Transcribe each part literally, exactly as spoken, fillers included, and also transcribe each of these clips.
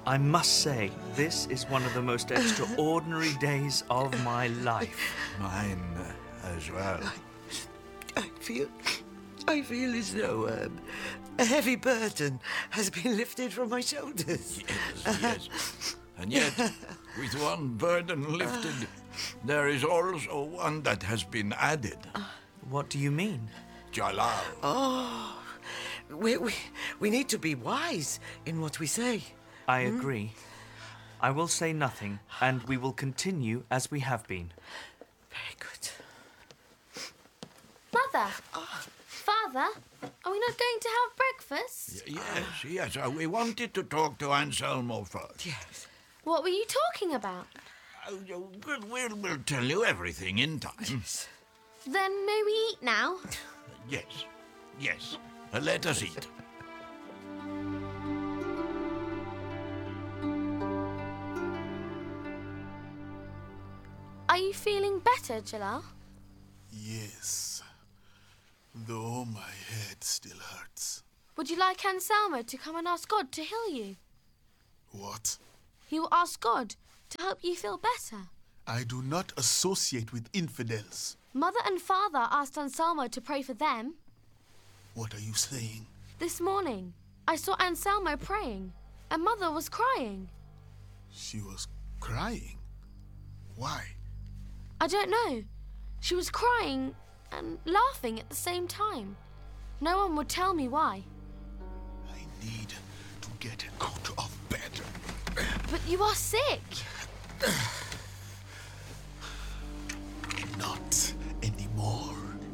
I must say, this is one of the most extraordinary days of my life. Mine uh, as well. I, I feel... I feel as though um, a heavy burden has been lifted from my shoulders. Yes, yes. And yet, with one burden lifted, there is also one that has been added. What do you mean? Jalal. Oh, we, we, we need to be wise in what we say. I agree. I will say nothing, and we will continue as we have been. Very good. Mother! Father, are we not going to have breakfast? Y- yes, yes. Uh, we wanted to talk to Anselmo first. Yes. What were you talking about? Uh, we'll, we'll, we'll tell you everything in time. Yes. Then may we eat now? Yes, yes. Uh, let us eat. Are you feeling better, Jalal? Yes. Though my head still hurts. Would you like Anselmo to come and ask God to heal you? What? He will ask God to help you feel better. I do not associate with infidels. Mother and Father asked Anselmo to pray for them. What are you saying? This morning, I saw Anselmo praying, and Mother was crying. She was crying. Why? I don't know. She was crying and laughing at the same time. No one would tell me why. I need to get out of bed. But you are sick. Not anymore.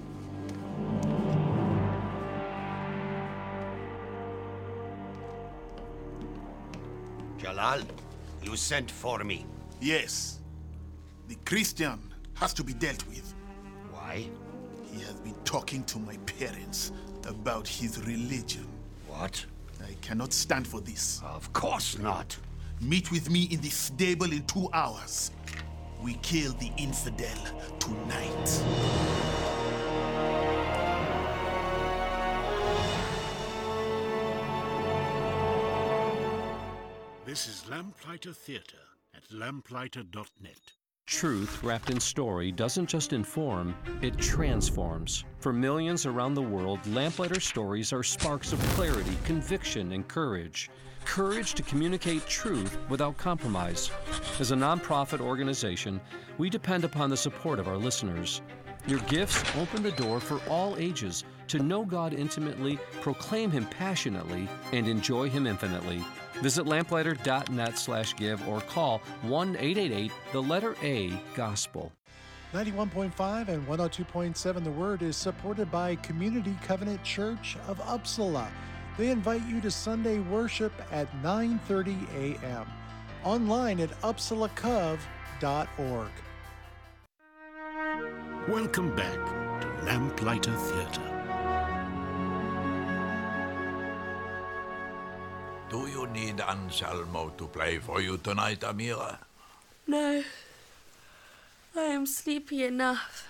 Jalal, you sent for me. Yes. The Christian has to be dealt with. Why? He has been talking to my parents about his religion. What? I cannot stand for this. Of course not. Meet with me in the stable in two hours. We kill the infidel tonight. This is Lamplighter Theatre at lamplighter dot net. Truth wrapped in story doesn't just inform, it transforms. For millions around the world, Lamplighter stories are sparks of clarity, conviction, and courage. Courage to communicate truth without compromise. As a nonprofit organization, we depend upon the support of our listeners. Your gifts open the door for all ages to know God intimately, proclaim Him passionately, and enjoy Him infinitely. Visit lamplighter dot net slash give or call one eight eight eight, the letter A, Gospel. ninety-one point five and one oh two point seven The Word is supported by Community Covenant Church of Uppsala. They invite you to Sunday worship at nine thirty a.m. online at uppsala cov dot org. Welcome back to Lamplighter Theatre. Do you need Anselmo to play for you tonight, Amira? No. I am sleepy enough.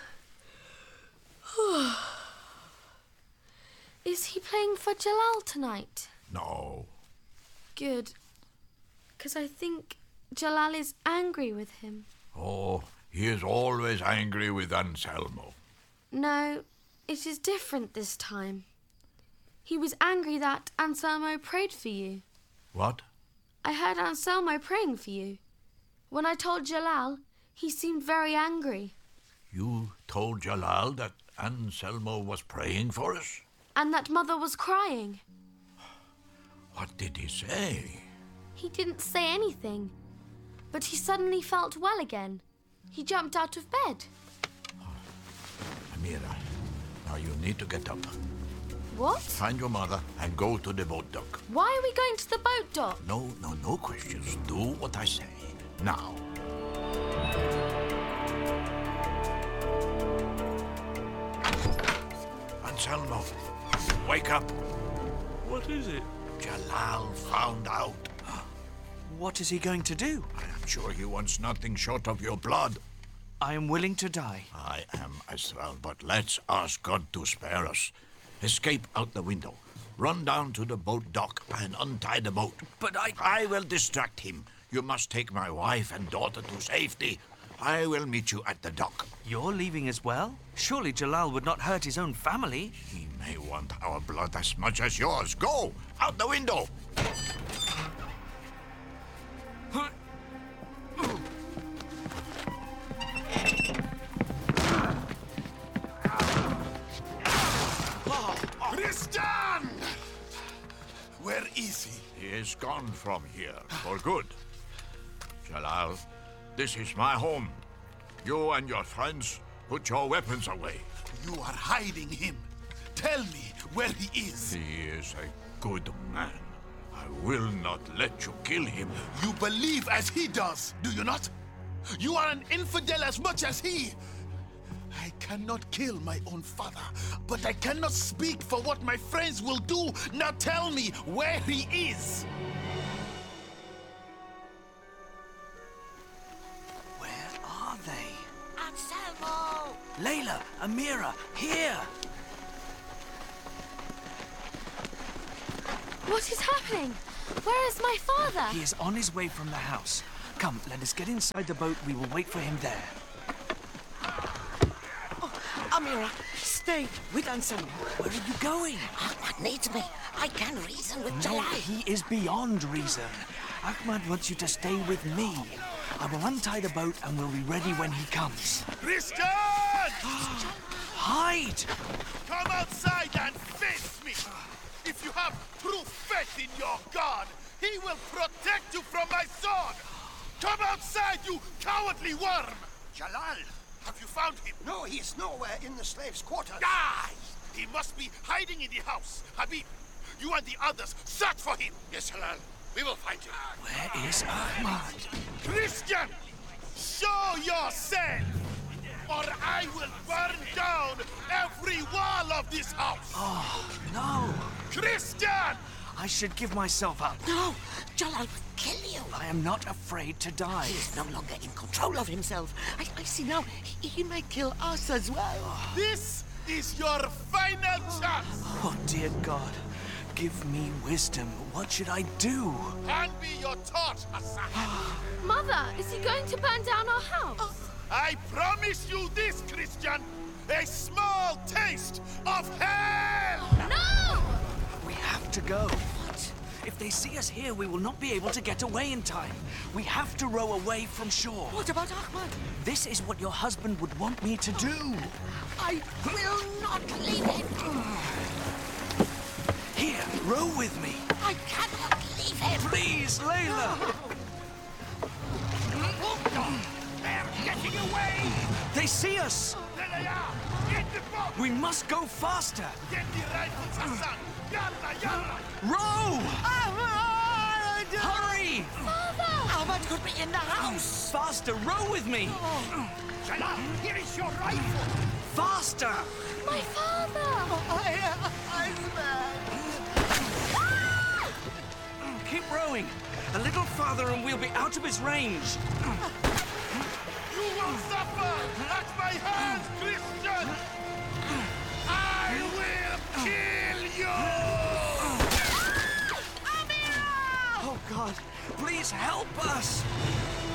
Is he playing for Jalal tonight? No. Good. Because I think Jalal is angry with him. Oh, he is always angry with Anselmo. No, it is different this time. He was angry that Anselmo prayed for you. What? I heard Anselmo praying for you. When I told Jalal, he seemed very angry. You told Jalal that Anselmo was praying for us? And that Mother was crying. What did he say? He didn't say anything, but he suddenly felt well again. He jumped out of bed. Amira, now you need to get up. What? Find your mother and go to the boat dock. Why are we going to the boat dock? No, no, no questions. Do what I say. Now. Anselmo, wake up. What is it? Jalal found out. What is he going to do? I am sure he wants nothing short of your blood. I am willing to die. I am as well, but let's ask God to spare us. Escape out the window. Run down to the boat dock and untie the boat. But I... I will distract him. You must take my wife and daughter to safety. I will meet you at the dock. You're leaving as well? Surely Jalal would not hurt his own family. He may want our blood as much as yours. Go! Out the window! Christian! Where is he? He is gone from here for good. Jalal, this is my home. You and your friends put your weapons away. You are hiding him. Tell me where he is. He is a good man. I will not let you kill him. You believe as he does, do you not? You are an infidel as much as he. I cannot kill my own father, but I cannot speak for what my friends will do. Now tell me where he is. Where are they? Anselmo! Layla, Amira, here! What is happening? Where is my father? He is on his way from the house. Come, let us get inside the boat. We will wait for him there. Amira, stay with Anselmo. Where are you going? Ahmad needs me. I can reason with No, Jalal. he is beyond reason. Ahmad wants you to stay with me. I will untie the boat and we'll be ready when he comes. Christian! Hide! Come outside and face me! If you have true faith in your God, he will protect you from my sword! Come outside, you cowardly worm! Jalal! Have you found him? No, he is nowhere in the slaves' quarters. Ah! He must be hiding in the house. Habib, you and the others, search for him! Yes, Halal. We will find him. Where is Ahmad? Christian! Show yourself! Or I will burn down every wall of this house! Oh, no! Christian! I should give myself up. No, Jalal will kill you. I am not afraid to die. He is no longer in control of himself. I, I see now. He, he may kill us as well. This is your final chance! Oh, dear God. Give me wisdom. What should I do? Hand me your torch, Hassan! Mother, is he going to burn down our house? I promise you this, Christian! A small taste of hell! No! We have to go. What? If they see us here, we will not be able to get away in time. We have to row away from shore. What about Ahmad? This is what your husband would want me to do. I will not leave him. Here, row with me. I cannot leave him. Please, Layla. They're getting away! They see us. There they are! Get the boat! We must go faster. Get the rifles, Hassan! Yalla, yalla! Row! Ahmad! Hurry! Father! Ahmad could be in the house. Faster, row with me. Jalal, here is your rifle! Faster! My father! Keep rowing. A little farther and we'll be out of his range. You will suffer at my hands, Christian! I will kill you! Oh, God. Please help us.